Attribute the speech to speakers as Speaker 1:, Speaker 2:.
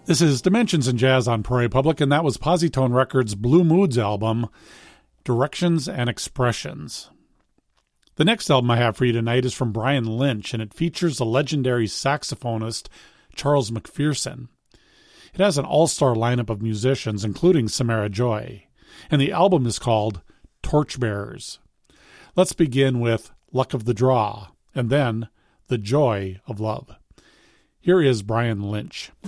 Speaker 1: This is Dimensions in Jazz on Prairie Public, and that was Positone Records' Blue Moods album, Directions and Expressions. The next album I have for you tonight is from Brian Lynch, and it features the legendary saxophonist Charles McPherson. It has an all-star lineup of musicians, including Samara Joy, and the album is called Torchbearers. Let's begin with Luck of the Draw, and then The Joy of Love. Here is Brian Lynch.